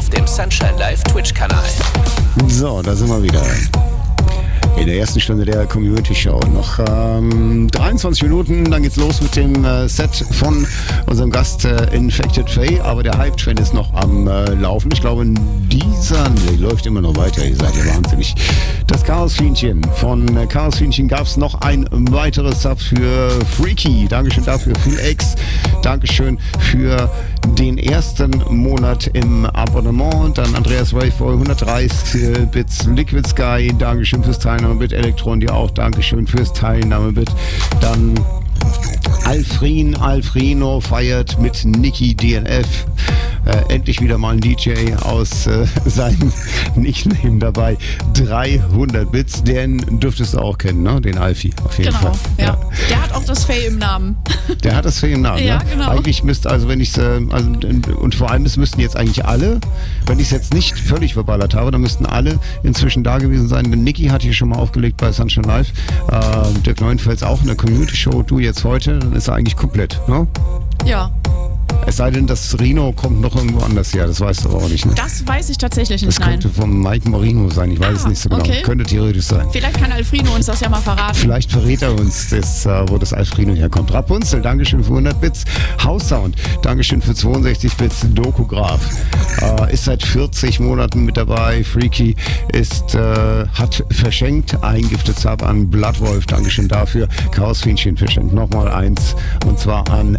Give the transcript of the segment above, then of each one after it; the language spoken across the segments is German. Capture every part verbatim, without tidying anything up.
auf dem Sunshine Live Twitch-Kanal. So, da sind wir wieder. In der ersten Stunde der Community Show. Noch ähm, dreiundzwanzig Minuten, dann geht's los mit dem äh, Set von unserem Gast äh, Infected Faye. Aber der Hype-Train ist noch am äh, Laufen. Ich glaube, dieser nee, läuft immer noch weiter. Ihr seid ja wahnsinnig. Das Chaos-Fienchen. Von äh, Chaos-Fienchen gab es noch ein weiteres Sub für Freaky. Dankeschön dafür. Viel X. Dankeschön für den ersten Monat im Abonnement. Dann Andreas Waveboy, hundertdreißig Bits. Liquid Sky. Dankeschön fürs Teilnahme mit Elektron, dir auch Dankeschön fürs Teilnahme mit. Dann Alfrin Alfrino feiert mit Niki D N F. Äh, endlich wieder mal ein D J aus äh, seinem Nickname dabei. dreihundert Bits, den dürftest du auch kennen, ne? Den Alfie, auf jeden genau, Fall. Ja. Ja. Der hat auch das Faye im Namen. Der hat das Faye im Namen, ja, ne? genau. Eigentlich müsste, also wenn ich es, äh, also, und vor allem, es müssten jetzt eigentlich alle, wenn ich es jetzt nicht völlig verballert habe, dann müssten alle inzwischen da gewesen sein. Denn Niki hat hier schon mal aufgelegt bei Sunshine Live. Äh, Dirk Neuenfels auch in der Community Show, du jetzt heute, dann ist er eigentlich komplett, ne? Ja. Es sei denn, das Rino kommt noch irgendwo anders her, das weißt du aber auch nicht, ne? Das weiß ich tatsächlich nicht, das nein. könnte vom Mike Morino sein, ich weiß ah, es nicht so genau. Okay. Könnte theoretisch sein. Vielleicht kann Alfrino uns das ja mal verraten. Vielleicht verrät er uns, das, äh, wo das Alfrino herkommt. Rapunzel, Dankeschön für hundert Bits. House Sound, Dankeschön für zweiundsechzig Bits. Dokograph äh, ist seit vierzig Monaten mit dabei. Freaky ist, äh, hat verschenkt ein Gifted Sub an Bloodwolf, Dankeschön dafür. Chaosfienchen verschenkt nochmal eins, und zwar an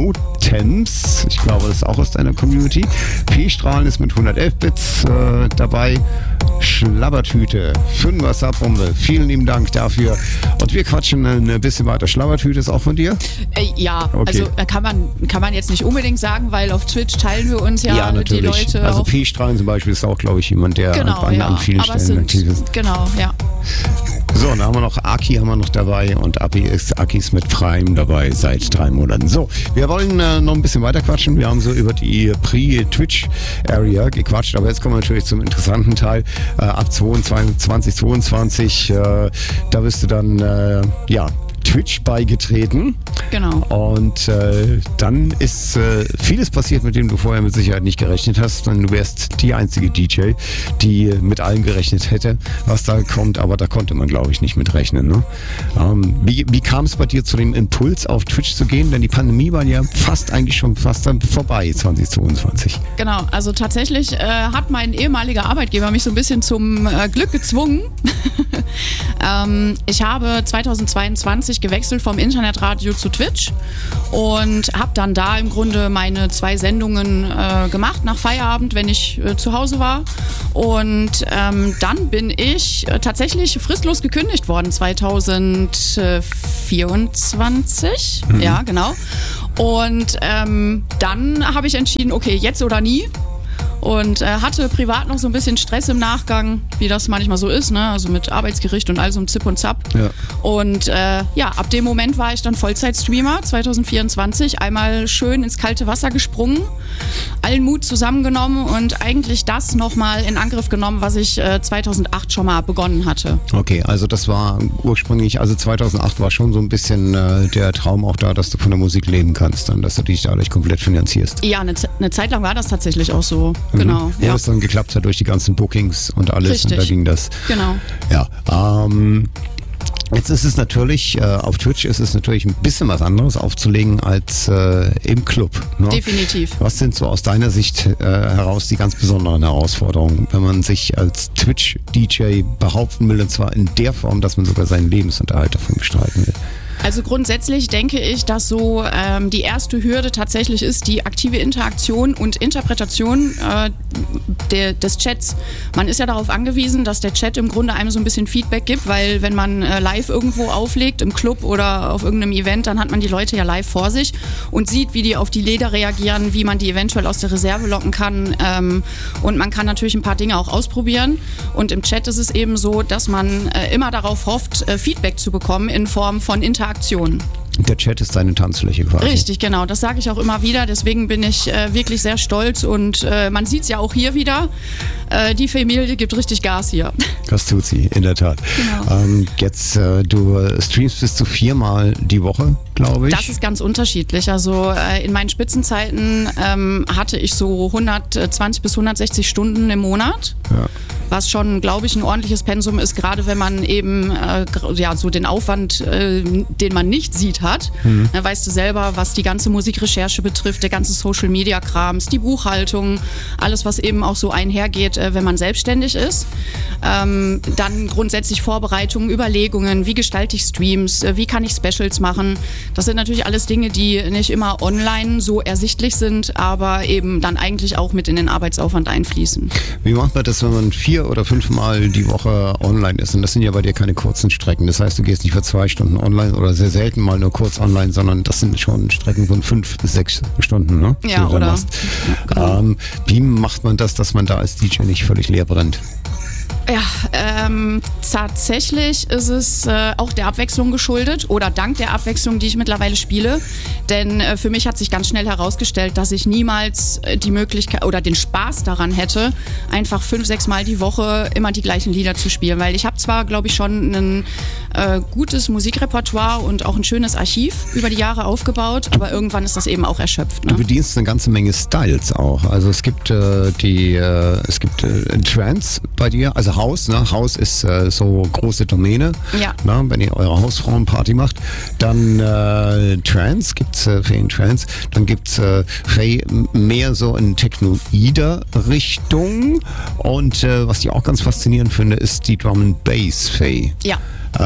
Notems. Ich glaube, das ist auch aus deiner Community. P-Strahlen ist mit hundertelf Bits äh, dabei. Schlabbertüte, fünfer Subbombe. Vielen lieben Dank dafür. Und wir quatschen ein bisschen weiter. Schlabbertüte ist auch von dir? Äh, ja, okay. Also äh, kann man, kann man jetzt nicht unbedingt sagen, weil auf Twitch teilen wir uns ja, ja die Leute. Also auch. P-Strahlen zum Beispiel ist auch, glaube ich, jemand, der genau, an, ja. an vielen Aber Stellen sind, aktiv ist. Genau, ja. So, dann haben wir noch Aki haben wir noch dabei und Abi ist, Aki ist mit Prime dabei seit drei Monaten. So, wir wollen äh, noch ein bisschen weiter quatschen. Wir haben so über die Pre-Twitch-Area gequatscht, aber jetzt kommen wir natürlich zum interessanten Teil. Äh, ab zwanzig zweiundzwanzig, äh, da bist du dann, äh, ja, Twitch beigetreten. Genau. Und äh, dann ist äh, vieles passiert, mit dem du vorher mit Sicherheit nicht gerechnet hast. Denn du wärst die einzige D J, die mit allem gerechnet hätte, was da kommt. Aber da konnte man, glaube ich, nicht mit rechnen. Ne? Ähm, wie wie kam es bei dir zu dem Impuls, auf Twitch zu gehen? Denn die Pandemie war ja fast eigentlich schon fast dann vorbei, zwanzig zweiundzwanzig. Genau, also tatsächlich äh, hat mein ehemaliger Arbeitgeber mich so ein bisschen zum äh, Glück gezwungen. ähm, ich habe zweitausendzweiundzwanzig gewechselt vom Internetradio zu Twitch und habe dann da im Grunde meine zwei Sendungen äh, gemacht nach Feierabend, wenn ich äh, zu Hause war. Und ähm, dann bin ich äh, tatsächlich fristlos gekündigt worden, zweitausendvierundzwanzig. Mhm. Ja, genau. Und ähm, dann habe ich entschieden, okay, jetzt oder nie. Und äh, hatte privat noch so ein bisschen Stress im Nachgang, wie das manchmal so ist, ne? Also mit Arbeitsgericht und all so einem Zip und Zap. Ja. Und äh, ja, ab dem Moment war ich dann Vollzeitstreamer, zweitausendvierundzwanzig, einmal schön ins kalte Wasser gesprungen, allen Mut zusammengenommen und eigentlich das nochmal in Angriff genommen, was ich äh, zweitausendacht schon mal begonnen hatte. Okay, also das war ursprünglich, also zweitausendacht war schon so ein bisschen äh, der Traum auch da, dass du von der Musik leben kannst, dann, dass du dich dadurch komplett finanzierst. Ja, eine, eine Zeit lang war das tatsächlich auch so. Genau. Wo Ja. es dann geklappt hat durch die ganzen Bookings und alles. Richtig. Und da ging das. Genau. Ja. Ähm, jetzt ist es natürlich, äh, auf Twitch ist es natürlich ein bisschen was anderes aufzulegen als äh, im Club. Ne? Definitiv. Was sind so aus deiner Sicht äh, heraus die ganz besonderen Herausforderungen, wenn man sich als Twitch-D J behaupten will, und zwar in der Form, dass man sogar seinen Lebensunterhalt davon bestreiten will? Also grundsätzlich denke ich, dass so ähm, die erste Hürde tatsächlich ist die aktive Interaktion und Interpretation äh, der, des Chats. Man ist ja darauf angewiesen, dass der Chat im Grunde einem so ein bisschen Feedback gibt, weil wenn man äh, live irgendwo auflegt, im Club oder auf irgendeinem Event, dann hat man die Leute ja live vor sich und sieht, wie die auf die Lieder reagieren, wie man die eventuell aus der Reserve locken kann. Ähm, und man kann natürlich ein paar Dinge auch ausprobieren. Und im Chat ist es eben so, dass man äh, immer darauf hofft, äh, Feedback zu bekommen in Form von Interaktion. Der Chat ist deine Tanzfläche quasi. Richtig, genau. Das sage ich auch immer wieder. Deswegen bin ich äh, wirklich sehr stolz und äh, man sieht es ja auch hier wieder. Äh, die Familie gibt richtig Gas hier. Das tut sie, in der Tat. Genau. Ähm, jetzt, äh, du streamst bis zu viermal die Woche, glaube ich. Das ist ganz unterschiedlich. Also äh, in meinen Spitzenzeiten ähm, hatte ich so hundertzwanzig bis hundertsechzig Stunden im Monat. Ja. Was schon, glaube ich, ein ordentliches Pensum ist, gerade wenn man eben äh, ja, so den Aufwand, äh, den man nicht sieht, hat. Mhm. Da weißt du selber, was die ganze Musikrecherche betrifft, der ganze Social-Media-Krams, die Buchhaltung, alles, was eben auch so einhergeht, äh, wenn man selbstständig ist. Ähm, dann grundsätzlich Vorbereitungen, Überlegungen, wie gestalte ich Streams, äh, wie kann ich Specials machen. Das sind natürlich alles Dinge, die nicht immer online so ersichtlich sind, aber eben dann eigentlich auch mit in den Arbeitsaufwand einfließen. Wie macht man das, wenn man vier oder fünfmal die Woche online ist? Und das sind ja bei dir keine kurzen Strecken. Das heißt, du gehst nicht für zwei Stunden online oder sehr selten mal nur kurz online, sondern das sind schon Strecken von fünf bis sechs Stunden, ne? Ja, oder? Machst. Ja, genau. ähm, wie macht man das, dass man da als D J nicht völlig leer brennt? Ja, ähm, tatsächlich ist es äh, auch der Abwechslung geschuldet oder dank der Abwechslung, die ich mittlerweile spiele. Denn äh, für mich hat sich ganz schnell herausgestellt, dass ich niemals äh, die Möglichkeit oder den Spaß daran hätte, einfach fünf, sechs Mal die Woche immer die gleichen Lieder zu spielen. Weil ich habe zwar, glaube ich, schon ein äh, gutes Musikrepertoire und auch ein schönes Archiv über die Jahre aufgebaut, aber irgendwann ist das eben auch erschöpft. Ne? Du bedienst eine ganze Menge Styles auch. Also es gibt äh, die, äh, es gibt äh, Trance bei dir, also House, ne? House ist äh, so große Domäne. Ja. Ne? Wenn ihr eure Hausfrauenparty macht, dann äh, Trance gibt's äh, Faye in Trance, dann gibt's äh, Faye mehr so in Technoider Richtung und äh, was ich auch ganz faszinierend finde, ist die Drum and Bass Faye. Ja.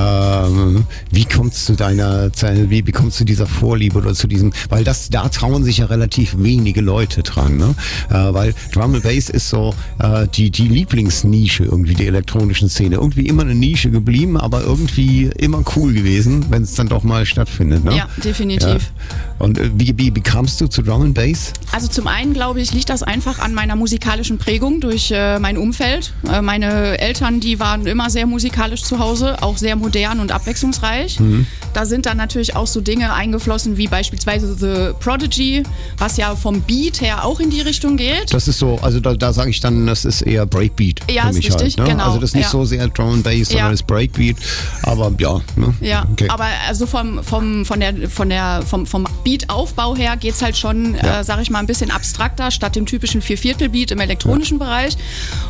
Ähm, wie kommst du deiner, wie, wie kommst du dieser Vorliebe oder zu diesem, weil das, da trauen sich ja relativ wenige Leute dran, ne? Äh, weil Drum and Bass ist so äh, die, die Lieblingsnische irgendwie der elektronischen Szene. Irgendwie immer eine Nische geblieben, aber irgendwie immer cool gewesen, wenn es dann doch mal stattfindet, ne? Ja, definitiv. Ja. Und äh, wie, wie, wie kamst du zu Drum and Bass? Also zum einen, glaube ich, liegt das einfach an meiner musikalischen Prägung durch äh, mein Umfeld. Äh, meine Eltern, die waren immer sehr musikalisch zu Hause, auch sehr modern und abwechslungsreich. Mhm. Da sind dann natürlich auch so Dinge eingeflossen wie beispielsweise The Prodigy, was ja vom Beat her auch in die Richtung geht. Das ist so, also da, da sage ich dann, das ist eher Breakbeat ja, für mich ist richtig, halt. Ne? Genau. Also das ist nicht ja. so sehr Drum and Bass, sondern ja. ist Breakbeat. Aber ja. Ne? Ja, okay. aber also vom, vom, von der, von der, vom, vom Beat-Aufbau her geht es halt schon, ja. äh, sag ich mal, ein bisschen abstrakter, statt dem typischen Vierviertel-Beat im elektronischen ja. Bereich.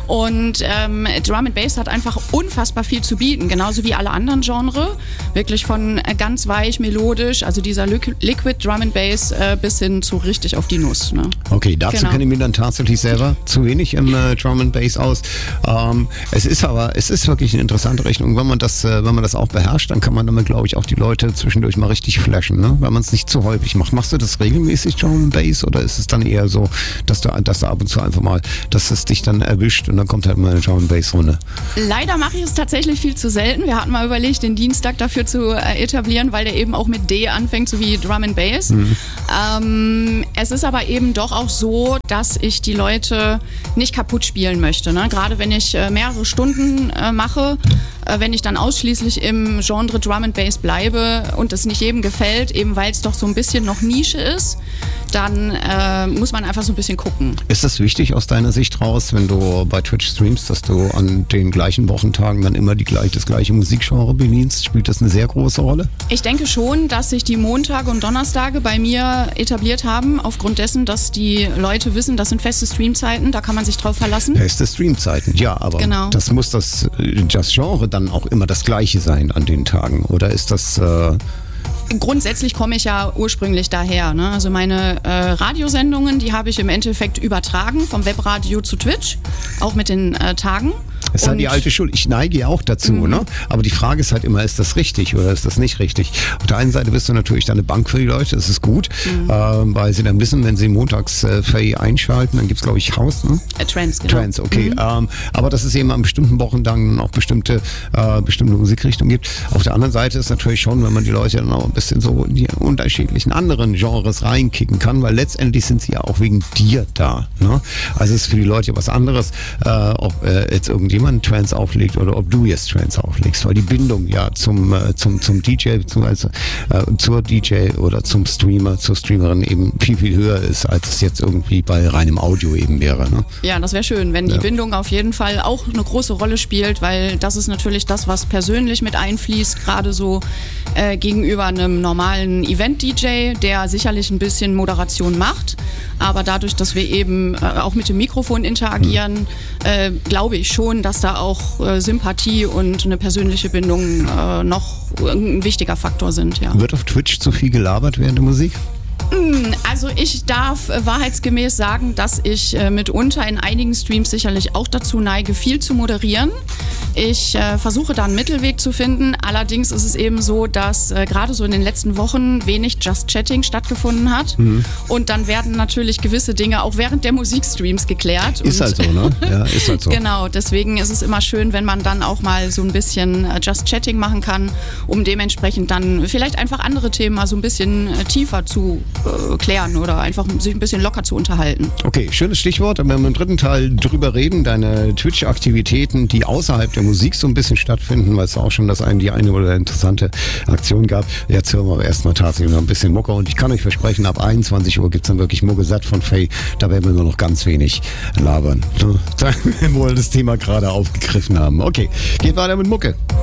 Und ähm, Drum and Bass hat einfach unfassbar viel zu bieten, genauso wie alle anderen Genres. Wirklich von äh, ganz weich, melodisch, also dieser Liqu- Liquid Drum and Bass äh, bis hin zu richtig auf die Nuss. Ne? Okay, dazu genau. kenne ich mir dann tatsächlich selber zu wenig im äh, Drum and Bass aus. Ähm, es ist aber, es ist wirklich eine interessante Rechnung. Wenn man das, äh, wenn man das auch beherrscht, dann kann man damit, glaube ich, auch die Leute zwischendurch mal richtig flashen, ne? Wenn man es nicht zu häufig macht. Machst du das regelmäßig, Drum and Bass, oder ist es dann eher so, dass du, dass du ab und zu einfach mal, dass es dich dann erwischt und dann kommt halt mal eine Drum and Bass Runde? Leider mache ich es tatsächlich viel zu selten. Wir hatten mal überlegt, den Dienstag dafür zu äh, etablieren, weil der eben auch mit D anfängt, so wie Drum and Bass. Mhm. Ähm, es ist aber eben doch auch so, dass ich die Leute nicht kaputt spielen möchte. Ne? Gerade wenn ich äh, mehrere Stunden äh, mache, äh, wenn ich dann ausschließlich im Genre Drum and Bass bleibe und es nicht jedem gefällt, eben weil es doch so ein bisschen noch Nische ist, dann äh, muss man einfach so ein bisschen gucken. Ist das wichtig aus deiner Sicht raus, wenn du bei Twitch streamst, dass du an den gleichen Wochentagen dann immer die, das gleiche Musikgenre bedienst? Spielt das eine sehr große Rolle? Ich denke schon, dass sich die Montage und Donnerstage bei mir etabliert haben, aufgrund dessen, dass die Leute wissen, das sind feste Streamzeiten, da kann man sich drauf verlassen. Feste Streamzeiten, ja, aber genau. das muss das, das Genre dann auch immer das gleiche sein an den Tagen, oder ist das... Äh Grundsätzlich komme ich ja ursprünglich daher. Ne? Also meine äh, Radiosendungen, die habe ich im Endeffekt übertragen vom Webradio zu Twitch, auch mit den äh, Tagen. Das ist halt die alte Schule. Ich neige ja auch dazu, mhm. ne? Aber die Frage ist halt immer, ist das richtig oder ist das nicht richtig? Auf der einen Seite bist du natürlich dann eine Bank für die Leute, das ist gut, mhm. äh, weil sie dann wissen, wenn sie montags äh, Faye einschalten, dann gibt es, glaube ich, Haus, ne? Äh, Trance, genau. Trance, okay. Mhm. Ähm, aber dass es eben an bestimmten Wochentagen auch bestimmte, äh, bestimmte Musikrichtungen gibt. Auf der anderen Seite ist natürlich schon, wenn man die Leute dann auch ein bisschen so in die unterschiedlichen anderen Genres reinkicken kann, weil letztendlich sind sie ja auch wegen dir da, ne? Also es ist für die Leute ja was anderes, äh, ob äh, jetzt irgendwie jemand Trance auflegt oder ob du jetzt Trance auflegst, weil die Bindung ja zum, äh, zum, zum D J, beziehungsweise äh, zur D J oder zum Streamer, zur Streamerin eben viel, viel höher ist, als es jetzt irgendwie bei reinem Audio eben wäre. Ne? Ja, das wäre schön, wenn die Ja. Bindung auf jeden Fall auch eine große Rolle spielt, weil das ist natürlich das, was persönlich mit einfließt, gerade so äh, gegenüber einem normalen Event-D J, der sicherlich ein bisschen Moderation macht, aber dadurch, dass wir eben äh, auch mit dem Mikrofon interagieren, äh, glaube ich schon, dass da auch äh, Sympathie und eine persönliche Bindung äh, noch ein wichtiger Faktor sind, ja. Wird auf Twitch zu viel gelabert während der Musik? Also ich darf äh, wahrheitsgemäß sagen, dass ich äh, mitunter in einigen Streams sicherlich auch dazu neige, viel zu moderieren. Ich äh, versuche da einen Mittelweg zu finden. Allerdings ist es eben so, dass äh, gerade so in den letzten Wochen wenig Just Chatting stattgefunden hat. Mhm. Und dann werden natürlich gewisse Dinge auch während der Musikstreams geklärt. Ist Und halt so, ne? Ja, ist halt so. Genau, deswegen ist es immer schön, wenn man dann auch mal so ein bisschen äh, Just Chatting machen kann, um dementsprechend dann vielleicht einfach andere Themen mal so ein bisschen äh, tiefer zu äh, klären oder einfach sich ein bisschen locker zu unterhalten. Okay, schönes Stichwort. Wenn wir im dritten Teil drüber reden, deine Twitch-Aktivitäten, die außerhalb der Musik so ein bisschen stattfinden, weil es auch schon das eine, die eine oder interessante Aktion gab. Jetzt hören wir aber erstmal tatsächlich noch ein bisschen Mucke und ich kann euch versprechen, ab einundzwanzig Uhr gibt es dann wirklich Mucke satt von Faye. Da werden wir nur noch ganz wenig labern. Wenn wir das Thema gerade aufgegriffen haben. Okay, geht weiter mit Mucke.